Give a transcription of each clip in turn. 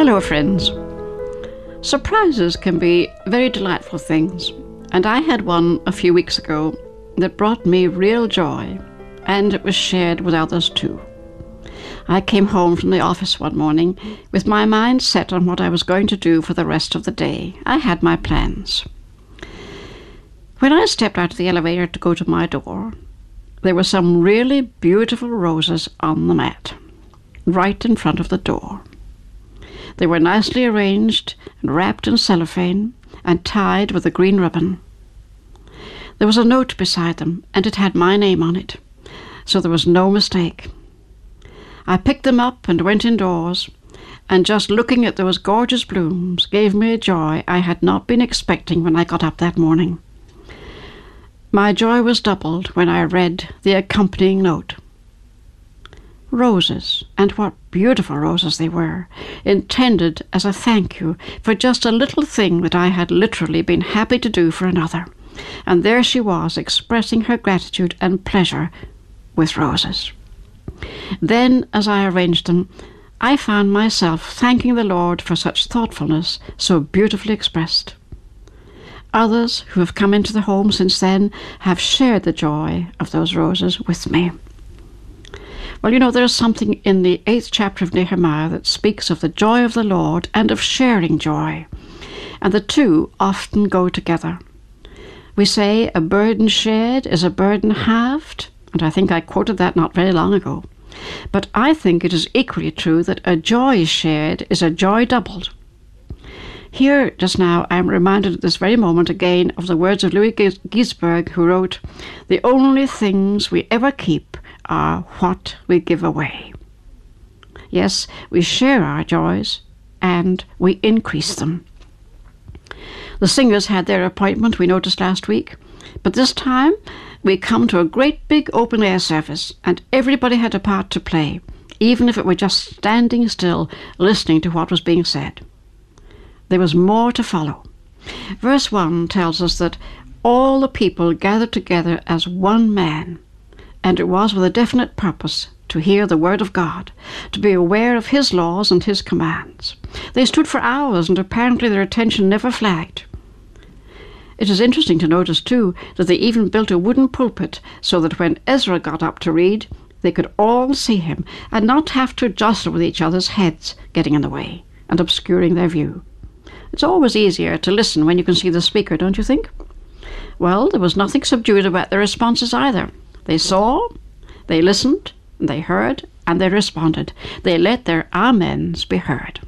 Hello, friends. Surprises can be very delightful things, and I had one a few weeks ago that brought me real joy, and it was shared with others too. I came home from the office one morning with my mind set on what I was going to do for the rest of the day. I had my plans. When I stepped out of the elevator to go to my door, there were some really beautiful roses on the mat, right in front of the door. They were nicely arranged and wrapped in cellophane and tied with a green ribbon. There was a note beside them, and it had my name on it, so there was no mistake. I picked them up and went indoors, and just looking at those gorgeous blooms gave me a joy I had not been expecting when I got up that morning. My joy was doubled when I read the accompanying note. Roses, and what beautiful roses they were, intended as a thank you for just a little thing that I had literally been happy to do for another. And there she was, expressing her gratitude and pleasure with roses. Then, as I arranged them, I found myself thanking the Lord for such thoughtfulness so beautifully expressed. Others who have come into the home since then have shared the joy of those roses with me. Well, there is something in the 8th chapter of Nehemiah that speaks of the joy of the Lord and of sharing joy, and the two often go together. We say a burden shared is a burden halved, and I think I quoted that not very long ago. But I think it is equally true that a joy shared is a joy doubled. Here, just now, I am reminded at this very moment again of the words of Louis Gisberg, who wrote, "The only things we ever keep are what we give away." Yes, we share our joys, and we increase them. The singers had their appointment, we noticed last week, but this time we come to a great big open-air service, and everybody had a part to play, even if it were just standing still, listening to what was being said. There was more to follow. Verse 1 tells us that all the people gathered together as one man, and it was with a definite purpose to hear the word of God, to be aware of his laws and his commands. They stood for hours, and apparently their attention never flagged. It is interesting to notice, too, that they even built a wooden pulpit so that when Ezra got up to read, they could all see him and not have to jostle with each other's heads getting in the way and obscuring their view. It's always easier to listen when you can see the speaker, don't you think? Well, there was nothing subdued about their responses either. They saw, they listened, they heard, and they responded. They let their amens be heard.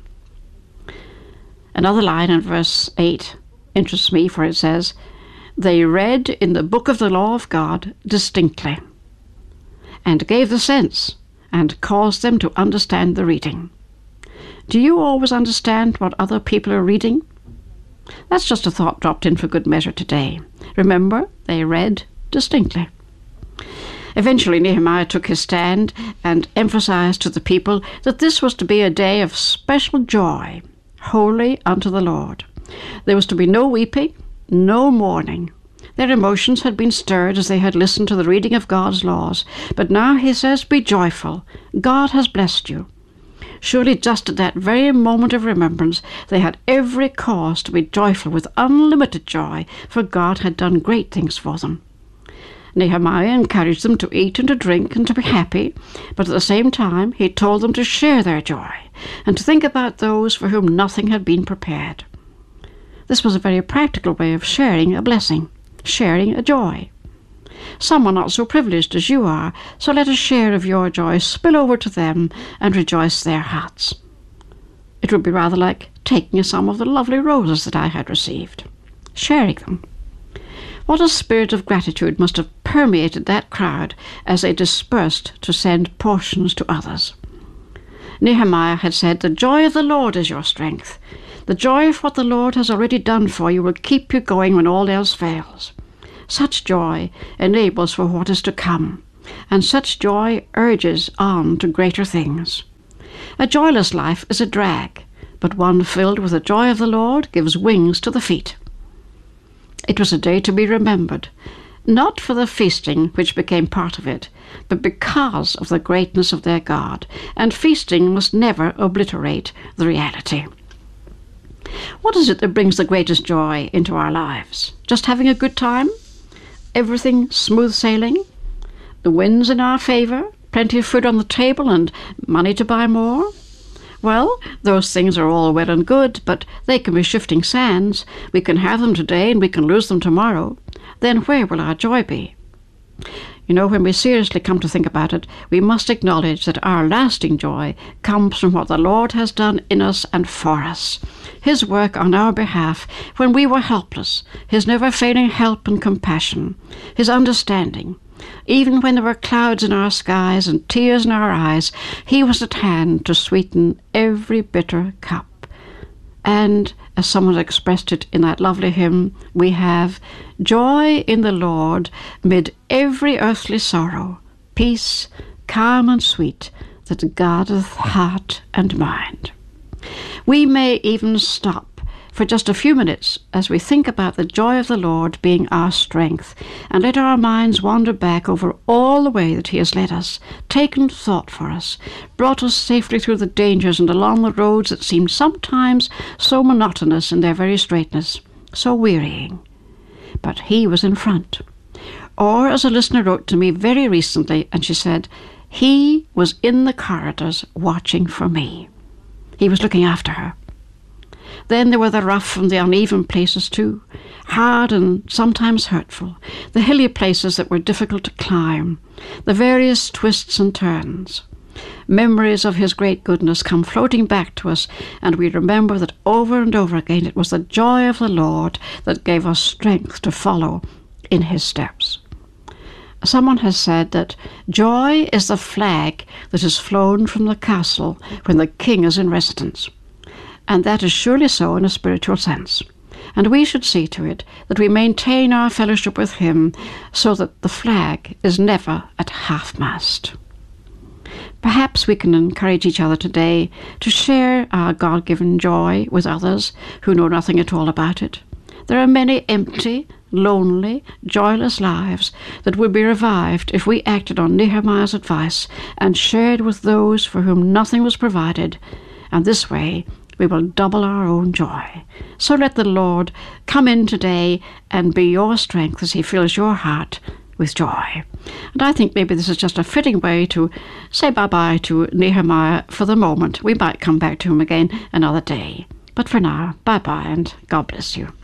Another line in verse 8 interests me, for it says, "They read in the book of the law of God distinctly, and gave the sense, and caused them to understand the reading." Do you always understand what other people are reading? That's just a thought dropped in for good measure today. Remember, they read distinctly. Eventually Nehemiah took his stand and emphasized to the people that this was to be a day of special joy, holy unto the Lord. There was to be no weeping, no mourning. Their emotions had been stirred as they had listened to the reading of God's laws, but now he says, "Be joyful. God has blessed you." Surely just at that very moment of remembrance, they had every cause to be joyful with unlimited joy, for God had done great things for them. Nehemiah encouraged them to eat and to drink and to be happy, but at the same time he told them to share their joy and to think about those for whom nothing had been prepared. This was a very practical way of sharing a blessing, sharing a joy. Some are not so privileged as you are, so let a share of your joy spill over to them and rejoice their hearts. It would be rather like taking some of the lovely roses that I had received, sharing them. What a spirit of gratitude must have permeated that crowd as they dispersed to send portions to others. Nehemiah had said, "The joy of the Lord is your strength." The joy of what the Lord has already done for you will keep you going when all else fails. Such joy enables for what is to come, and such joy urges on to greater things. A joyless life is a drag, but one filled with the joy of the Lord gives wings to the feet. It was a day to be remembered, not for the feasting which became part of it, but because of the greatness of their God, and feasting must never obliterate the reality. What is it that brings the greatest joy into our lives? Just having a good time? Everything smooth sailing? The wind's in our favour? Plenty of food on the table and money to buy more? Well, those things are all well and good, but they can be shifting sands. We can have them today and we can lose them tomorrow. Then where will our joy be? You know, when we seriously come to think about it, we must acknowledge that our lasting joy comes from what the Lord has done in us and for us. His work on our behalf when we were helpless, His never-failing help and compassion, His understanding. Even when there were clouds in our skies and tears in our eyes, He was at hand to sweeten every bitter cup. And, as someone expressed it in that lovely hymn, we have joy in the Lord mid every earthly sorrow, peace, calm and sweet, that guardeth heart and mind. We may even stop for just a few minutes as we think about the joy of the Lord being our strength, and let our minds wander back over all the way that He has led us, taken thought for us, brought us safely through the dangers and along the roads that seemed sometimes so monotonous in their very straightness, so wearying. But He was in front. Or, as a listener wrote to me very recently, and she said, He was in the corridors watching for me. He was looking after her. Then there were the rough and the uneven places too, hard and sometimes hurtful, the hilly places that were difficult to climb, the various twists and turns. Memories of His great goodness come floating back to us, and we remember that over and over again it was the joy of the Lord that gave us strength to follow in His steps. Someone has said that joy is the flag that is flown from the castle when the king is in residence. And that is surely so in a spiritual sense. And we should see to it that we maintain our fellowship with Him so that the flag is never at half-mast. Perhaps we can encourage each other today to share our God-given joy with others who know nothing at all about it. There are many empty, lonely, joyless lives that would be revived if we acted on Nehemiah's advice and shared with those for whom nothing was provided, and this way we will double our own joy. So let the Lord come in today and be your strength as He fills your heart with joy. And I think maybe this is just a fitting way to say bye-bye to Nehemiah for the moment. We might come back to him again another day. But for now, bye-bye and God bless you.